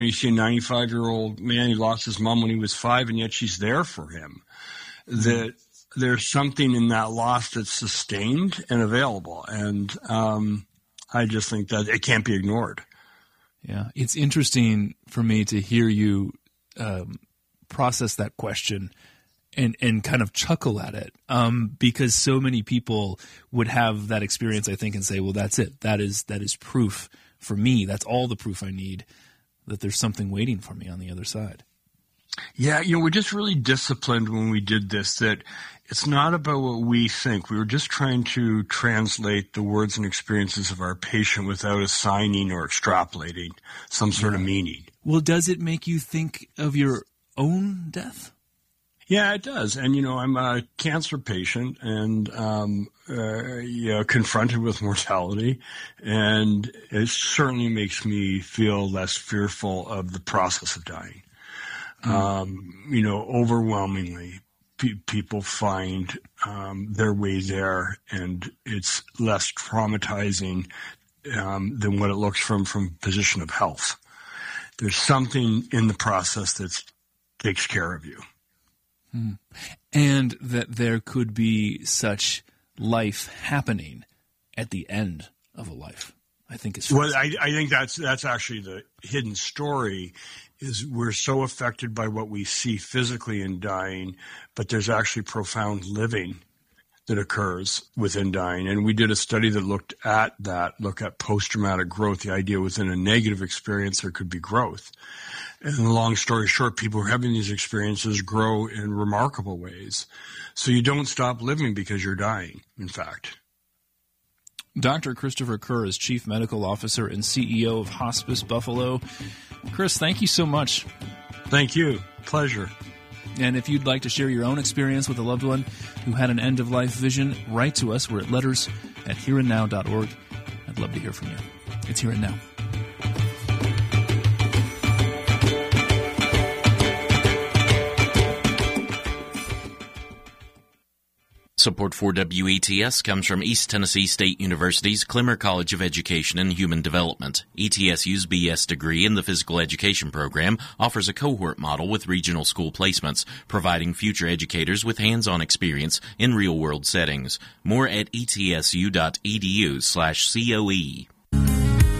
You see a 95-year-old man who lost his mom when he was 5, and yet she's there for him. That there's something in that loss that's sustained and available, and I just think that it can't be ignored. Yeah, it's interesting for me to hear you process that question and kind of chuckle at it, because so many people would have that experience, I think, and say, well, that's it. That is proof for me. That's all the proof I need that there's something waiting for me on the other side. Yeah, we're just really disciplined when we did this, that it's not about what we think. We were just trying to translate the words and experiences of our patient without assigning or extrapolating some sort of meaning. Well, does it make you think of your own death? Yeah, it does. And, I'm a cancer patient and confronted with mortality. And it certainly makes me feel less fearful of the process of dying. Overwhelmingly, people find their way there, and it's less traumatizing than what it looks from a position of health. There's something in the process that takes care of you. And that there could be such life happening at the end of a life, I think is well. I think that's actually the hidden story. Is we're so affected by what we see physically in dying, but there's actually profound living that occurs within dying. And we did a study that looked at post-traumatic growth, the idea within a negative experience there could be growth. And the long story short, people who are having these experiences grow in remarkable ways. So you don't stop living because you're dying, in fact. Dr. Christopher Kerr is Chief Medical Officer and CEO of Hospice Buffalo. Chris, thank you so much. Thank you. Pleasure. And if you'd like to share your own experience with a loved one who had an end-of-life vision, write to us. We're at letters@hereandnow.org. I'd love to hear from you. It's Here and Now. Support for WETS comes from East Tennessee State University's Clemmer College of Education and Human Development. ETSU's BS degree in the Physical Education program offers a cohort model with regional school placements, providing future educators with hands-on experience in real-world settings. More at etsu.edu/COE.